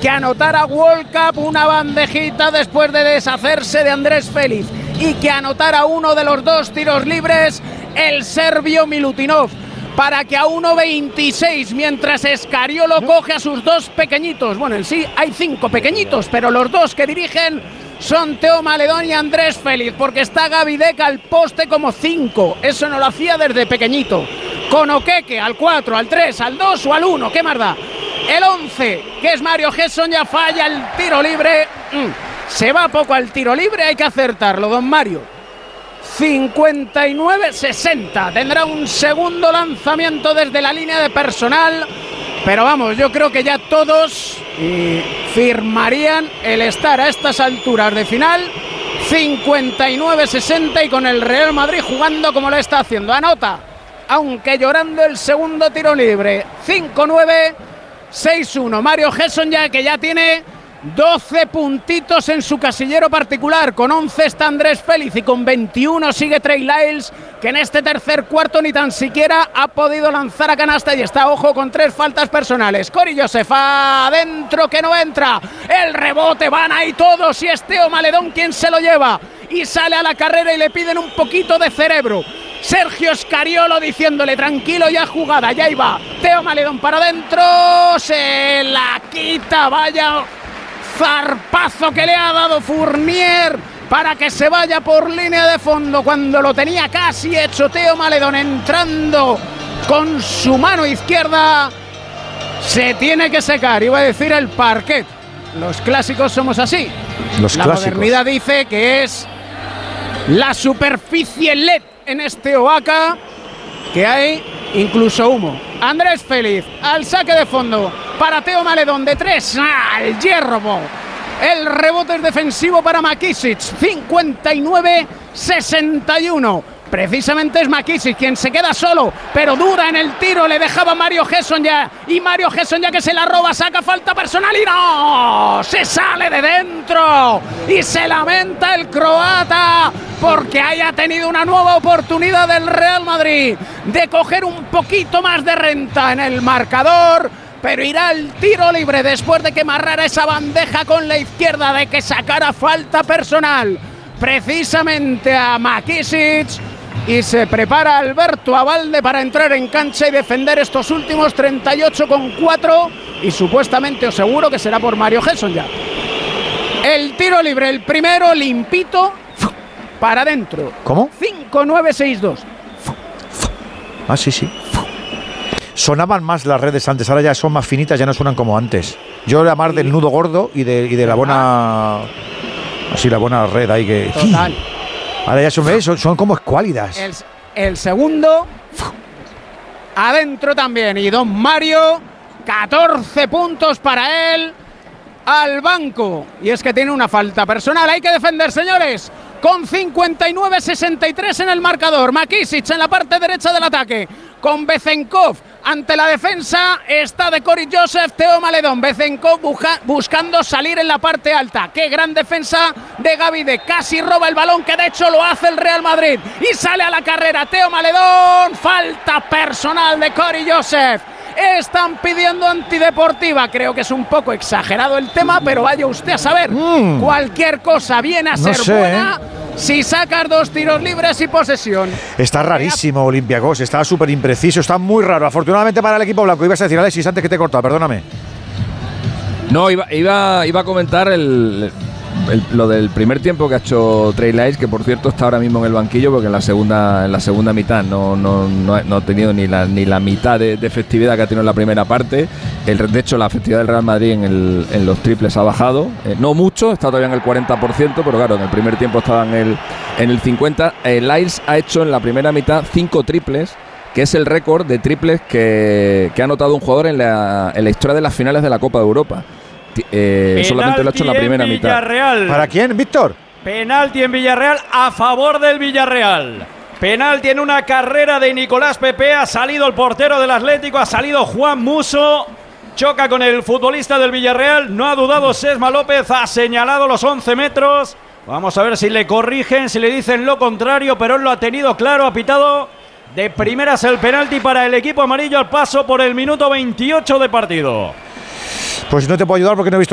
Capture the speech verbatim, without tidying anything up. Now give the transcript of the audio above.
que anotara World Cup una bandejita después de deshacerse de Andrés Félix y que anotara uno de los dos tiros libres el serbio Milutinov, para que a uno veintiséis, mientras Escariolo coge a sus dos pequeñitos, bueno, en sí hay cinco pequeñitos, pero los dos que dirigen son Teo Maledón y Andrés Félix, porque está Gavidec al poste como cinco, eso no lo hacía desde pequeñito, con Okeke al cuatro, al tres, al dos o al uno, ¿qué más da? El once, que es Mario Gesson, ya falla el tiro libre, mm, se va poco al tiro libre, hay que acertarlo, don Mario. cincuenta y nueve sesenta, tendrá un segundo lanzamiento desde la línea de personal, pero vamos, yo creo que ya todos y firmarían el estar a estas alturas de final. Cincuenta y nueve sesenta y con el Real Madrid jugando como lo está haciendo, anota, aunque llorando el segundo tiro libre. Cinco nueve, seis uno, Mario Gesson ya que ya tiene doce puntitos en su casillero particular, con once está Andrés Félix y con veintiuno sigue Trey Lyles, que en este tercer cuarto ni tan siquiera ha podido lanzar a canasta y está, ojo, con tres faltas personales. Cory Joseph adentro que no entra, el rebote, van ahí todos y es Teo Maledón quien se lo lleva y sale a la carrera y le piden un poquito de cerebro. Sergio Escariolo diciéndole tranquilo, ya jugada, ya iba Teo Maledón para adentro, se la quita, vaya zarpazo que le ha dado Fournier para que se vaya por línea de fondo cuando lo tenía casi hecho. Teo Maledón entrando con su mano izquierda, se tiene que secar, iba a decir el parquet, los clásicos somos así, los la clásicos. Modernidad dice que es la superficie L E D en este Oaca, que hay incluso humo. Andrés Félix al saque de fondo para Teo Maledón de tres, al hierro. El rebote es defensivo para McKissic. Cincuenta y nueve sesenta y uno. Precisamente es McKissic quien se queda solo, pero duda en el tiro, le dejaba Mario Gesson ya, y Mario Gesson ya que se la roba, saca falta personal y no, se sale de dentro y se lamenta el croata porque haya tenido una nueva oportunidad del Real Madrid de coger un poquito más de renta en el marcador, pero irá al tiro libre después de que amarrara esa bandeja con la izquierda, de que sacara falta personal precisamente a McKissic. Y se prepara Alberto Abalde para entrar en cancha y defender estos últimos treinta y ocho con cuatro. Y supuestamente os seguro que será por Mario Gesson ya. El tiro libre, el primero, limpito, para adentro. ¿Cómo? cinco nueve seis dos. Ah, sí, sí. Sonaban más las redes antes, ahora ya son más finitas, ya no suenan como antes. Yo era más del nudo gordo y de, y de la buena... Así, la buena red ahí que... Total. Ahora ya son, son, son como escuálidas. El, el segundo, adentro también. Y don Mario, catorce puntos para él, al banco. Y es que tiene una falta personal. Hay que defender, señores. Con cincuenta y nueve sesenta y tres en el marcador. McKissic en la parte derecha del ataque. Con Bezenkov ante la defensa está de Cory Joseph, Teo Maledón. Bezenkov busca, buscando salir en la parte alta. Qué gran defensa de Gavidec. Casi roba el balón, que de hecho lo hace el Real Madrid. Y sale a la carrera Teo Maledón. Falta personal de Cory Joseph. Están pidiendo antideportiva. Creo que es un poco exagerado el tema, pero vaya usted a saber. Mm. Cualquier cosa viene a no ser sé, buena ¿eh? si sacas dos tiros libres y posesión. Está rarísimo Olympiacos, está súper impreciso, está muy raro. Afortunadamente para el equipo blanco. Ibas a decir, Alexis, antes que te he cortado, perdóname. No, iba, iba, iba a comentar el, el, lo del primer tiempo que ha hecho Trey Lyles, que por cierto está ahora mismo en el banquillo porque en la segunda, en la segunda mitad no, no, no, no ha tenido ni la, ni la mitad de, de efectividad que ha tenido en la primera parte. El, de hecho, la efectividad del Real Madrid en, el, en los triples ha bajado, eh, no mucho, está todavía en el cuarenta por ciento, pero claro, en el primer tiempo estaba en el, en el cincuenta por ciento. Eh, Lyles ha hecho en la primera mitad cinco triples, que es el récord de triples que, que ha anotado un jugador en la, en la historia de las finales de la Copa de Europa. Eh, solamente lo ha hecho en la primera mitad. Villarreal. ¿Para quién, Víctor? Penalti en Villarreal a favor del Villarreal. Penalti en una carrera de Nicolás Pepe. Ha salido el portero del Atlético, ha salido Juan Musso. Choca con el futbolista del Villarreal. No ha dudado Sesma López, ha señalado los once metros. Vamos a ver si le corrigen, si le dicen lo contrario, pero él lo ha tenido claro, ha pitado de primeras el penalti para el equipo amarillo al paso por el minuto veintiocho de partido. Pues no te puedo ayudar porque no he visto